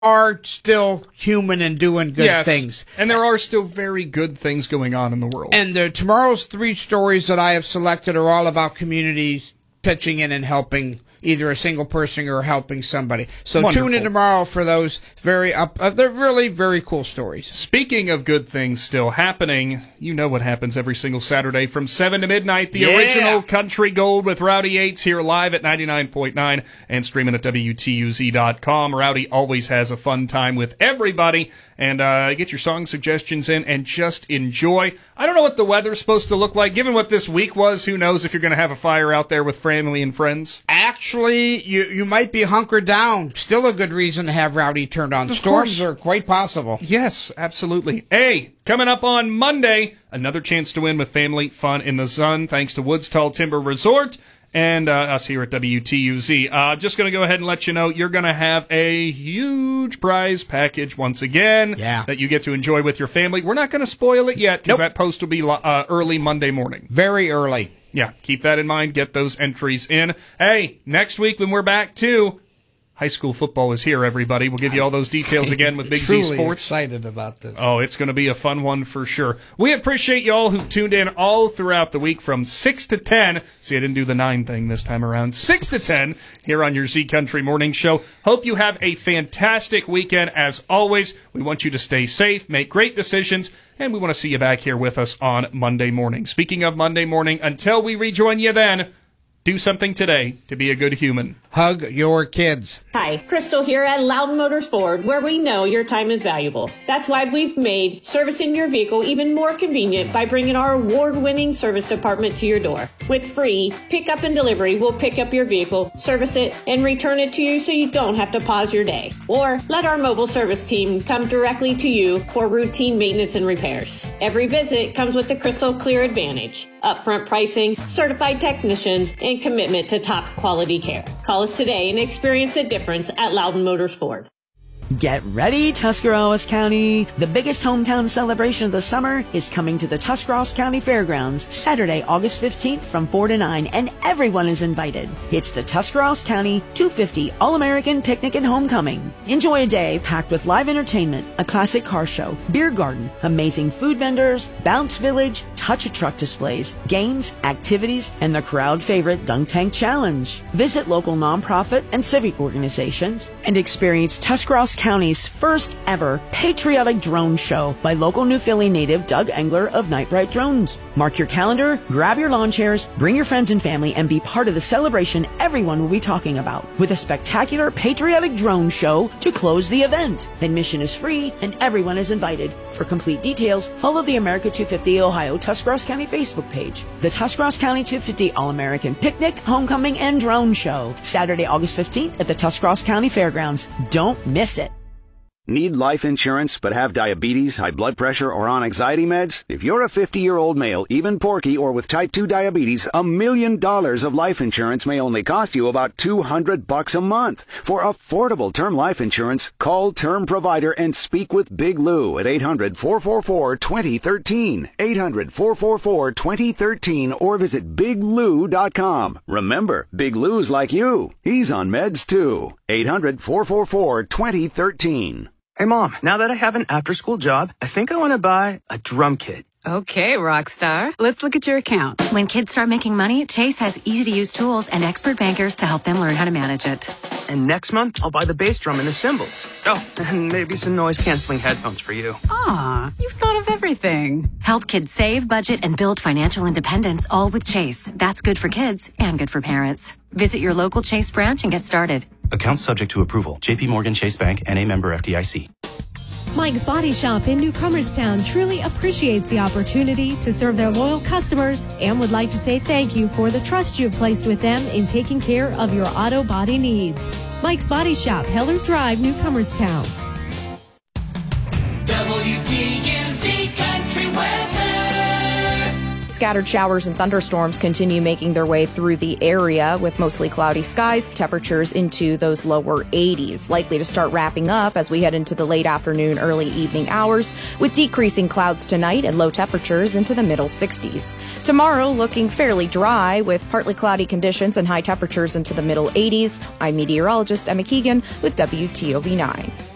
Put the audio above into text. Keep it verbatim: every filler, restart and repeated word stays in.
are still human and doing good yes, things. And there are still very good things going on in the world. And the, tomorrow's three stories that I have selected are all about communities pitching in and helping either a single person or helping somebody. So Wonderful. Tune in tomorrow for those very up. Uh, they're really very cool stories. Speaking of good things still happening, you know what happens every single Saturday from seven to midnight. The Yeah. original Country Gold with Rowdy Yates here live at ninety-nine point nine and streaming at W T U Z dot com. Rowdy always has a fun time with everybody. And uh, get your song suggestions in and just enjoy. I don't know what the weather's supposed to look like. Given what this week was, who knows if you're going to have a fire out there with family and friends. Actually, you you might be hunkered down. Still a good reason to have Rowdy turned on. Of Storms course. are quite possible. Yes, absolutely. Hey, coming up on Monday, another chance to win with family fun in the sun thanks to Woods Tall Timber Resort and uh, us here at W T U Z. Uh, just going to go ahead and let you know you're going to have a huge prize package once again yeah. that you get to enjoy with your family. We're not going to spoil it yet because Nope. that post will be uh, early Monday morning. Very early. Yeah, keep that in mind. Get those entries in. Hey, next week when we're back too, high school football is here, everybody. We'll give you all those details again with Big Z Sports. Excited about this. Oh, it's going to be a fun one for sure. We appreciate you all who tuned in all throughout the week from six to ten. See, I didn't do the nine thing this time around. six to ten here on your Z Country Morning Show. Hope you have a fantastic weekend. As always, we want you to stay safe, make great decisions, and we want to see you back here with us on Monday morning. Speaking of Monday morning, until we rejoin you then, do something today to be a good human. Hug your kids. Hi, Crystal here at Loudon Motors Ford, where we know your time is valuable. That's why we've made servicing your vehicle even more convenient by bringing our award-winning service department to your door. With free pickup and delivery, we'll pick up your vehicle, service it, and return it to you so you don't have to pause your day. Or let our mobile service team come directly to you for routine maintenance and repairs. Every visit comes with the Crystal Clear Advantage, upfront pricing, certified technicians, and commitment to top quality care. Call us today and experience the difference at Loudon Motors Ford. Get ready, Tuscarawas County! The biggest hometown celebration of the summer is coming to the Tuscarawas County Fairgrounds Saturday, August fifteenth from four to nine, and everyone is invited. It's the Tuscarawas County two fifty All-American Picnic and Homecoming. Enjoy a day packed with live entertainment, a classic car show, beer garden, amazing food vendors, bounce village, touch-a-truck displays, games, activities, and the crowd favorite Dunk Tank Challenge. Visit local nonprofit and civic organizations and experience Tuscarawas County's first ever patriotic drone show by local New Philly native Doug Engler of Night Bright Drones. Mark your calendar, grab your lawn chairs, bring your friends and family, and be part of the celebration everyone will be talking about with a spectacular patriotic drone show to close the event. Admission is free and everyone is invited. For complete details, follow the America two fifty Ohio Tuscarawas County Facebook page. The Tuscarawas County two fifty All-American Picnic, Homecoming, and Drone Show, Saturday, August fifteenth at the Tuscarawas County Fairgrounds. Don't miss it. Need life insurance but have diabetes, high blood pressure, or on anxiety meds? If you're a fifty-year-old male, even porky, or with type two diabetes, a million dollars of life insurance may only cost you about two hundred bucks a month. For affordable term life insurance, call Term Provider and speak with Big Lou at eight hundred, four four four, two zero one three, eight hundred, four four four, two zero one three, or visit big lou dot com. Remember, Big Lou's like you. He's on meds too. eight hundred, four four four, two zero one three. Hey, Mom, now that I have an after-school job, I think I want to buy a drum kit. Okay, Rockstar. Let's look at your account. When kids start making money, Chase has easy-to-use tools and expert bankers to help them learn how to manage it. And next month, I'll buy the bass drum and the cymbals. Oh, and maybe some noise-canceling headphones for you. Aw, you've thought of everything. Help kids save, budget, and build financial independence, all with Chase. That's good for kids and good for parents. Visit your local Chase branch and get started. Account subject to approval. J P Morgan Chase Bank, N A member F D I C. Mike's Body Shop in Newcomerstown truly appreciates the opportunity to serve their loyal customers and would like to say thank you for the trust you've placed with them in taking care of your auto body needs. Mike's Body Shop, Heller Drive, Newcomerstown. W T U Z Country Weather. Scattered showers and thunderstorms continue making their way through the area with mostly cloudy skies, temperatures into those lower eighties, likely to start wrapping up as we head into the late afternoon, early evening hours, with decreasing clouds tonight and low temperatures into the middle sixties. Tomorrow looking fairly dry with partly cloudy conditions and high temperatures into the middle eighties. I'm meteorologist Emma Keegan with W T O V nine.